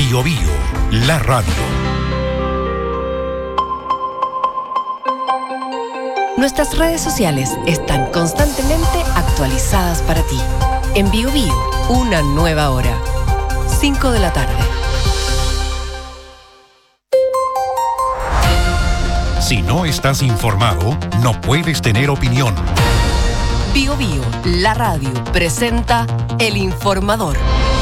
Biobío, la radio. Nuestras redes sociales están constantemente actualizadas para ti. En Biobío, una nueva hora. 5 de la tarde. Si no estás informado, no puedes tener opinión. Biobío, la radio, presenta El Informador.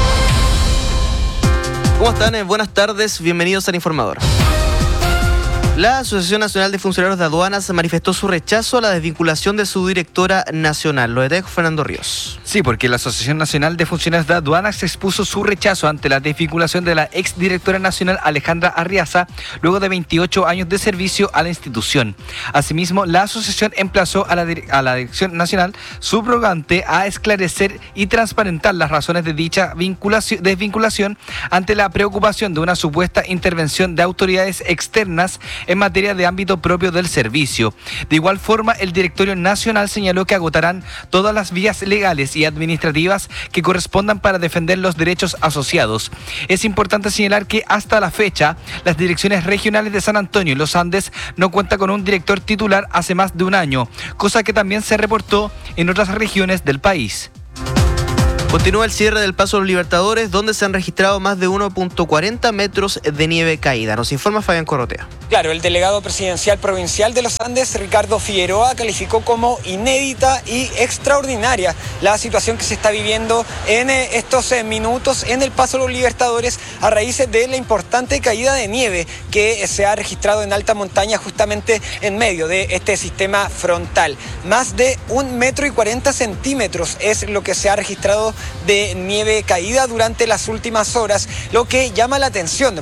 ¿Cómo están? Buenas tardes, bienvenidos al Informador. La Asociación Nacional de Funcionarios de Aduanas manifestó su rechazo a la desvinculación de su directora nacional. Lo detalla Fernando Ríos. Sí, porque la Asociación Nacional de Funcionarios de Aduanas expuso su rechazo ante la desvinculación de la exdirectora nacional Alejandra Arriaza luego de 28 años de servicio a la institución. Asimismo, la asociación emplazó a la Dirección Nacional subrogante a esclarecer y transparentar las razones de dicha desvinculación ante la preocupación de una supuesta intervención de autoridades externas en materia de ámbito propio del servicio. De igual forma, el Directorio Nacional señaló que agotarán todas las vías legales y administrativas que correspondan para defender los derechos asociados. Es importante señalar que hasta la fecha, las direcciones regionales de San Antonio y Los Andes no cuentan con un director titular hace más de un año, cosa que también se reportó en otras regiones del país. Continúa el cierre del Paso de los Libertadores, donde se han registrado más de 1.40 metros de nieve caída. Nos informa Fabián Corrotea. Claro, el delegado presidencial provincial de Los Andes, Ricardo Figueroa, calificó como inédita y extraordinaria la situación que se está viviendo en estos minutos en el Paso de los Libertadores a raíz de la importante caída de nieve que se ha registrado en alta montaña justamente en medio de este sistema frontal. Más de 1,40 metros es lo que se ha registrado de nieve caída durante las últimas horas, lo que llama la atención